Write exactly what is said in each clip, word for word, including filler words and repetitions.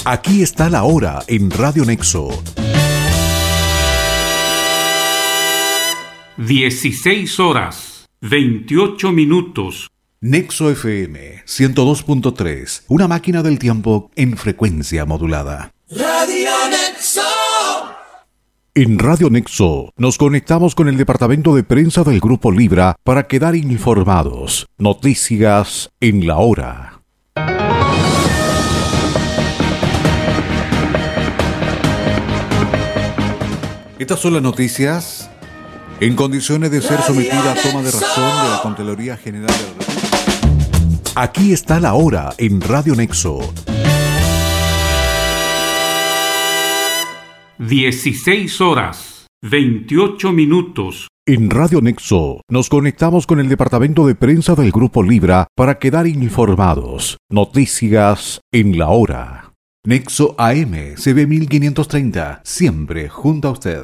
Aquí está la hora en Radio Nexo. dieciséis horas, veintiocho minutos. Nexo F M ciento dos punto tres, una máquina del tiempo en frecuencia modulada. Radio Nexo. En Radio Nexo nos conectamos con el departamento de prensa del Grupo Libra para quedar informados. Noticias en la hora. Estas son las noticias. En condiciones de ser sometida a toma de razón de la Contraloría General de la República. Aquí está la hora en Radio Nexo. dieciséis horas, veintiocho minutos. En Radio Nexo nos conectamos con el departamento de prensa del Grupo Libra para quedar informados. Noticias en la hora. Nexo A M C B mil quinientos treinta, siempre junto a usted.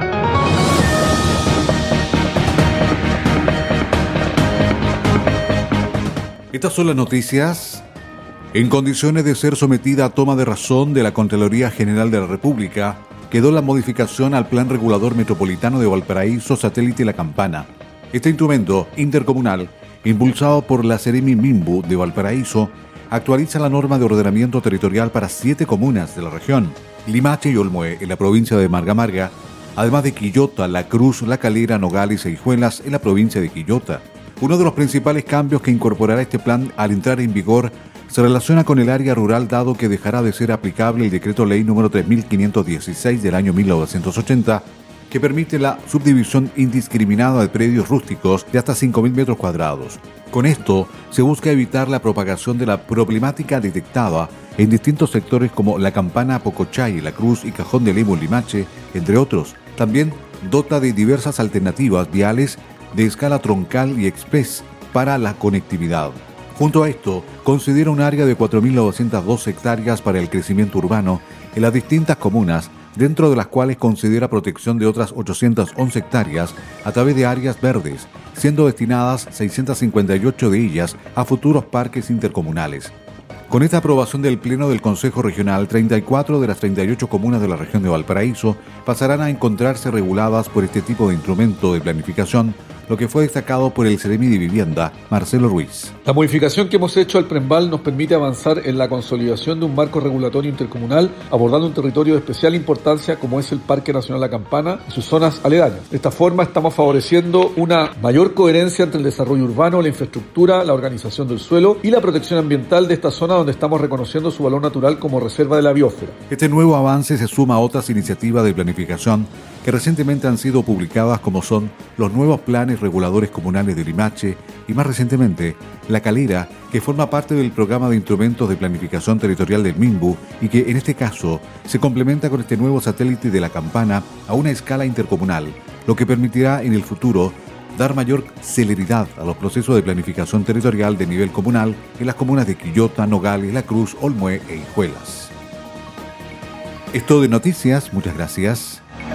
Estas son las noticias. En condiciones de ser sometida a toma de razón de la Contraloría General de la República, quedó la modificación al Plan Regulador Metropolitano de Valparaíso Satélite La Campana. Este instrumento intercomunal, impulsado por la Seremi Minbu de Valparaíso, actualiza la norma de ordenamiento territorial para siete comunas de la región: Limache y Olmué en la provincia de Marga Marga, además de Quillota, La Cruz, La Calera, Nogales e Hijuelas en la provincia de Quillota. Uno de los principales cambios que incorporará este plan al entrar en vigor se relaciona con el área rural, dado que dejará de ser aplicable el Decreto Ley número tres mil quinientos dieciséis del año mil novecientos ochenta, que permite la subdivisión indiscriminada de predios rústicos de hasta cinco mil metros cuadrados. Con esto se busca evitar la propagación de la problemática detectada en distintos sectores como La Campana, Pocochay, La Cruz y Cajón de Lemo, Limache, entre otros. También dota de diversas alternativas viales de escala troncal y express para la conectividad. Junto a esto, considera un área de cuatro mil novecientas dos hectáreas para el crecimiento urbano en las distintas comunas, dentro de las cuales considera protección de otras ochocientas once hectáreas a través de áreas verdes, siendo destinadas seiscientas cincuenta y ocho de ellas a futuros parques intercomunales. Con esta aprobación del Pleno del Consejo Regional, treinta y cuatro de las treinta y ocho comunas de la región de Valparaíso pasarán a encontrarse reguladas por este tipo de instrumento de planificación, lo que fue destacado por el Seremi de Vivienda, Marcelo Ruiz. La modificación que hemos hecho al Prembal nos permite avanzar en la consolidación de un marco regulatorio intercomunal, abordando un territorio de especial importancia como es el Parque Nacional La Campana y sus zonas aledañas. De esta forma estamos favoreciendo una mayor coherencia entre el desarrollo urbano, la infraestructura, la organización del suelo y la protección ambiental de esta zona, donde estamos reconociendo su valor natural como reserva de la biosfera. Este nuevo avance se suma a otras iniciativas de planificación que recientemente han sido publicadas, como son los nuevos planes reguladores comunales de Limache y más recientemente La Calera, que forma parte del programa de instrumentos de planificación territorial del Minbu y que en este caso se complementa con este nuevo satélite de La Campana a una escala intercomunal, lo que permitirá en el futuro dar mayor celeridad a los procesos de planificación territorial de nivel comunal en las comunas de Quillota, Nogales, La Cruz, Olmué e Hijuelas. Esto de noticias, muchas gracias.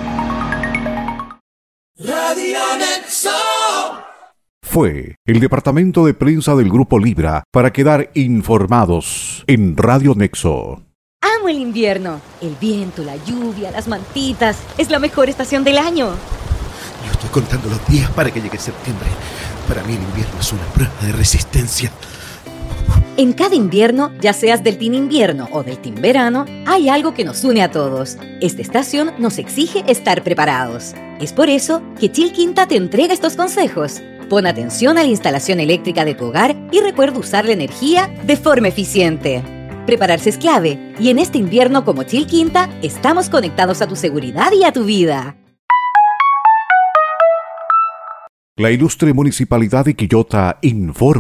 Radio Nexo. Fue el departamento de prensa del Grupo Libra para quedar informados en Radio Nexo. Amo el invierno. El viento, la lluvia, las mantitas. Es la mejor estación del año. Yo estoy contando los días para que llegue septiembre. Para mí el invierno es una prueba de resistencia. En cada invierno, ya seas del team invierno o del team verano, hay algo que nos une a todos. Esta estación nos exige estar preparados. Es por eso que Chilquinta te entrega estos consejos. Pon atención a la instalación eléctrica de tu hogar y recuerda usar la energía de forma eficiente. Prepararse es clave, y en este invierno como Chilquinta estamos conectados a tu seguridad y a tu vida. La ilustre Municipalidad de Quillota informa.